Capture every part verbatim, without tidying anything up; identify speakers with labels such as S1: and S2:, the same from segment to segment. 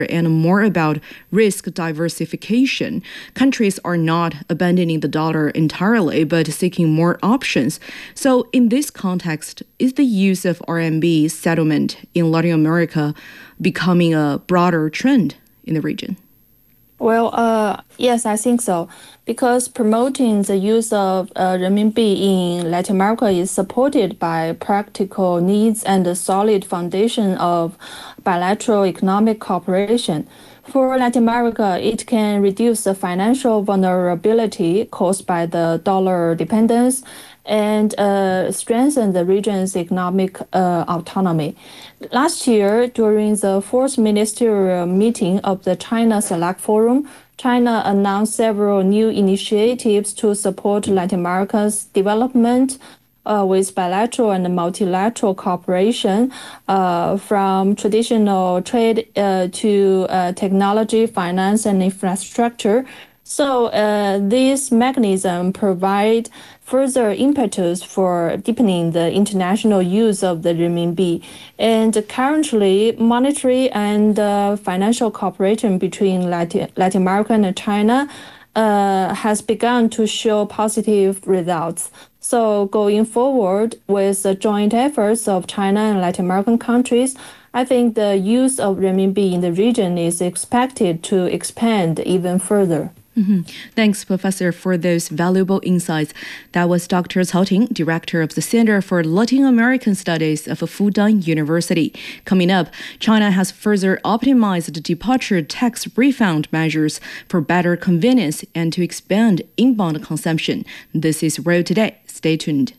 S1: and more about risk diversification. Countries are not abandoning the dollar entirely, but seeking more options. So in this context, is the use of R M B settlement in Latin America becoming a broader trend in the region?
S2: Well, uh, yes, I think so. Because promoting the use of uh, renminbi in Latin America is supported by practical needs and a solid foundation of bilateral economic cooperation. For Latin America, it can reduce the financial vulnerability caused by the dollar dependence and uh, strengthen the region's economic uh, autonomy. Last year, during the fourth ministerial meeting of the China Select Forum, China announced several new initiatives to support Latin America's development uh, with bilateral and multilateral cooperation, uh, from traditional trade uh, to uh, technology, finance, and infrastructure. So uh, this mechanism provide further impetus for deepening the international use of the renminbi. And currently, monetary and uh, financial cooperation between Latin, Latin America and China uh, has begun to show positive results. So going forward with the joint efforts of China and Latin American countries, I think the use of renminbi in the region is expected to expand even further.
S1: Mm-hmm. Thanks, Professor, for those valuable insights. That was Doctor Cao Ting, Director of the Center for Latin American Studies of Fudan University. Coming up, China has further optimized departure tax refund measures for better convenience and to expand inbound consumption. This is Road Today. Stay tuned.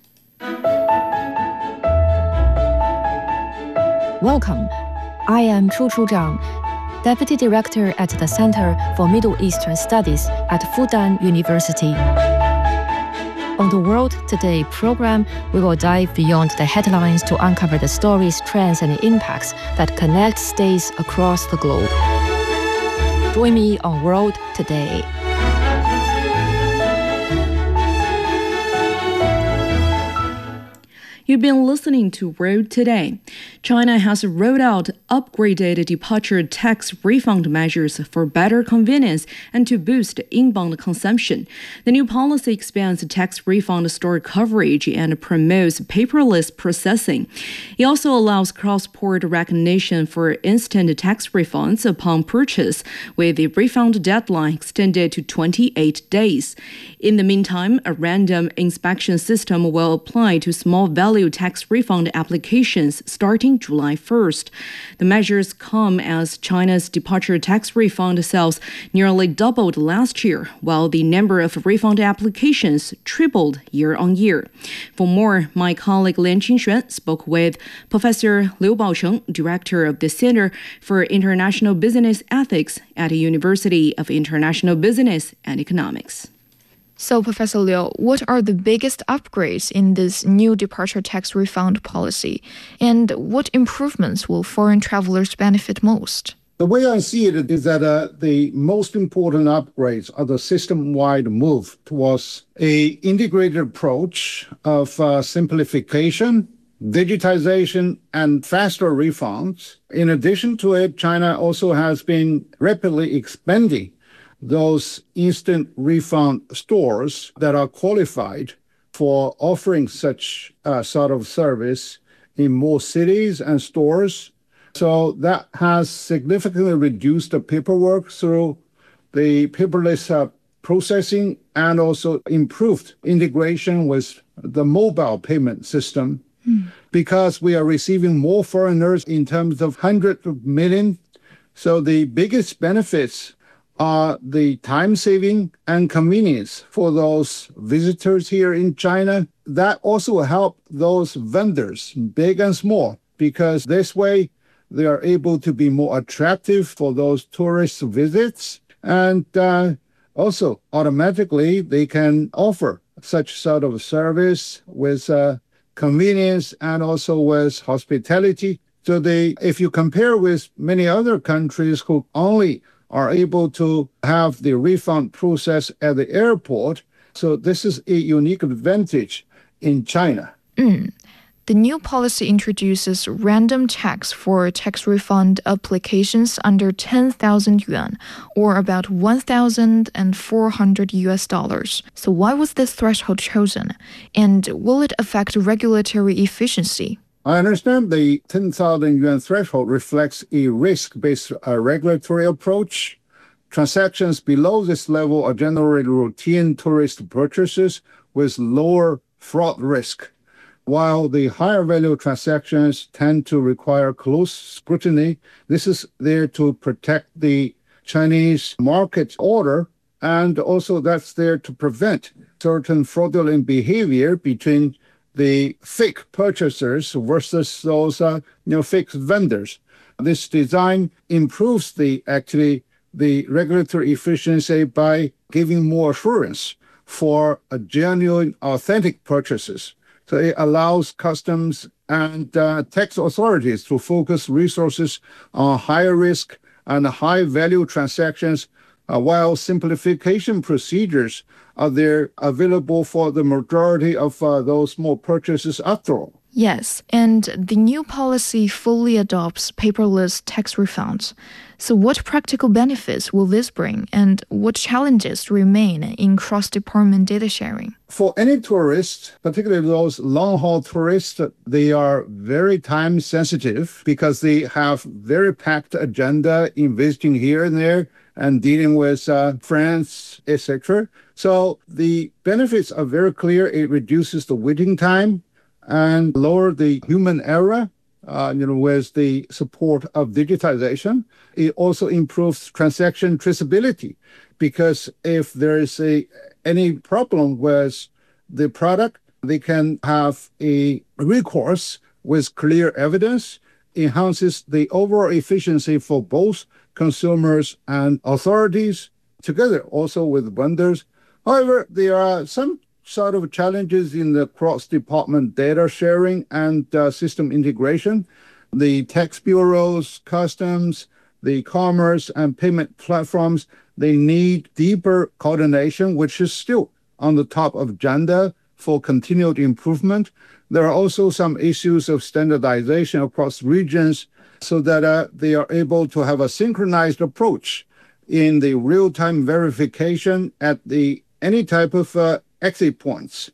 S3: Welcome. I am Chu Chu Zhang, Deputy Director at the Center for Middle Eastern Studies at Fudan University. On the World Today program, we will dive beyond the headlines to uncover the stories, trends, and impacts that connect states across the globe. Join me on World Today.
S1: You've been listening to World Today. China has rolled out upgraded departure tax refund measures for better convenience and to boost inbound consumption. The new policy expands tax refund store coverage and promotes paperless processing. It also allows cross-border recognition for instant tax refunds upon purchase, with the refund deadline extended to twenty-eight days. In the meantime, a random inspection system will apply to small value tax refund applications starting July first. The measures come as China's departure tax refund sales nearly doubled last year, while the number of refund applications tripled year on year. For more, my colleague Lian Qingxuan spoke with Professor Liu Baocheng, Director of the Center for International Business Ethics at the University of International Business and Economics.
S4: So, Professor Liu, what are the biggest upgrades in this new departure tax refund policy? And what improvements will foreign travelers benefit most?
S5: The way I see it is that uh, the most important upgrades are the system-wide move towards a integrated approach of uh, simplification, digitization, and faster refunds. In addition to it, China also has been rapidly expanding those instant refund stores that are qualified for offering such uh, sort of service in more cities and stores. So that has significantly reduced the paperwork through the paperless uh, processing and also improved integration with the mobile payment system. Mm. Because we are receiving more foreigners in terms of hundreds of millions. So the biggest benefits are the time saving and convenience for those visitors here in China. That also help those vendors, big and small, because this way they are able to be more attractive for those tourist visits. And uh, also automatically they can offer such sort of service with uh, convenience and also with hospitality. So they, if you compare with many other countries who only are able to have the refund process at the airport. So this is a unique advantage in China.
S4: Mm. The new policy introduces random tax for tax refund applications under ten thousand yuan, or about one thousand four hundred U S dollars. So why was this threshold chosen? And will it affect regulatory efficiency?
S5: I understand the ten thousand yuan threshold reflects a risk-based uh, regulatory approach. Transactions below this level are generally routine tourist purchases with lower fraud risk, while the higher value transactions tend to require close scrutiny. This is there to protect the Chinese market order, and also that's there to prevent certain fraudulent behavior between the fake purchasers versus those uh, you know, fake vendors. This design improves the actually the regulatory efficiency by giving more assurance for a genuine, authentic purchases. So it allows customs and uh, tax authorities to focus resources on higher risk and high value transactions, uh, while simplification procedures are there available for the majority of uh, those small purchases after all.
S4: Yes, and the new policy fully adopts paperless tax refunds. So what practical benefits will this bring, and what challenges remain in cross-department data sharing?
S5: For any tourists, particularly those long-haul tourists, they are very time sensitive because they have very packed agenda in visiting here and there and dealing with uh, friends, et cetera. So the benefits are very clear. It reduces the waiting time and lower the human error, uh, you know, with the support of digitization. It also improves transaction traceability, because if there is a any problem with the product, they can have a recourse with clear evidence, enhances the overall efficiency for both consumers and authorities, together also with vendors. However, there are some sort of challenges in the cross-department data sharing and uh, system integration. The tax bureaus, customs, the commerce and payment platforms, they need deeper coordination, which is still on the top of agenda for continued improvement. There are also some issues of standardization across regions so that uh, they are able to have a synchronized approach in the real-time verification at the any type of uh, exit points.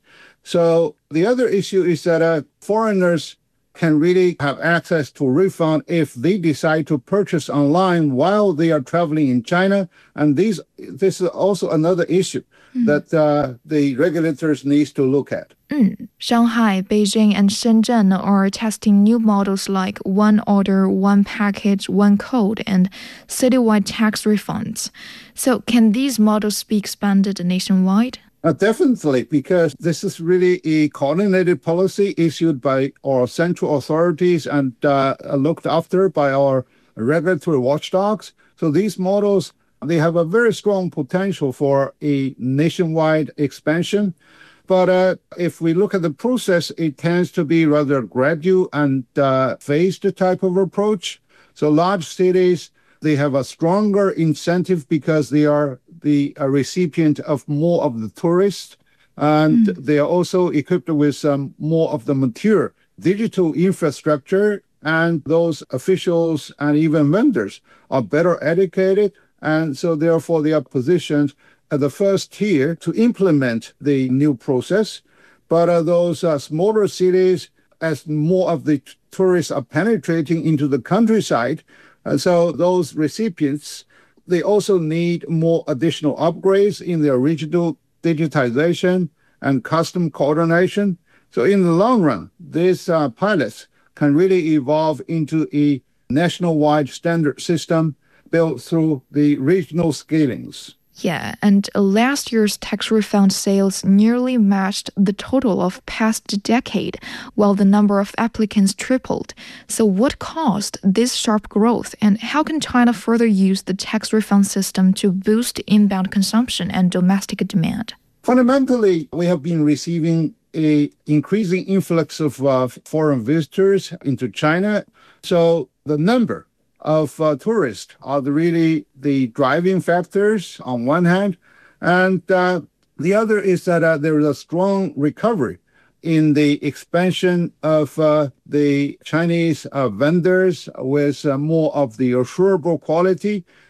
S5: So the other issue is that uh, foreigners can really have access to refund if they decide to purchase online while they are traveling in China. And these, this is also another issue mm. that uh, the regulators need to look at.
S4: Mm. Shanghai, Beijing, and Shenzhen are testing new models like one order, one package, one code, and citywide tax refunds. So can these models be expanded nationwide?
S5: Uh, definitely, because this is really a coordinated policy issued by our central authorities and uh, looked after by our regulatory watchdogs. So these models, they have a very strong potential for a nationwide expansion. But uh, if we look at the process, it tends to be rather gradual and uh, phased type of approach. So large cities, they have a stronger incentive because they are the uh, recipient of more of the tourists, and mm. they are also equipped with um, more of the mature digital infrastructure, and those officials and even vendors are better educated, and so therefore they are positioned at the first tier to implement the new process. But uh, those uh, smaller cities, as more of the t- tourists are penetrating into the countryside, and so those recipients, they also need more additional upgrades in their regional digitization and custom coordination. So in the long run, these uh, pilots can really evolve into a national-wide standard system built through the regional scalings.
S4: Yeah, and last year's tax refund sales nearly matched the total of past decade, while the number of applicants tripled. So what caused this sharp growth, and how can China further use the tax refund system to boost inbound consumption and domestic demand?
S5: Fundamentally, we have been receiving an increasing influx of uh, foreign visitors into China. So the number of uh, tourists are the, really the driving factors on one hand. And uh, the other is that uh, there is a strong recovery in the expansion of uh, the Chinese uh, vendors with uh, more of the assurable quality.